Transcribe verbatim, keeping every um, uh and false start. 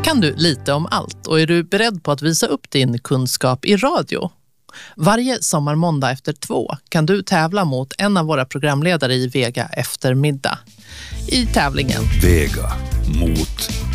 kan du lite om allt och är du beredd på att visa upp din kunskap i radio? Varje sommarmåndag efter två kan du tävla mot en av våra programledare i Vega eftermiddag. I tävlingen Vega mot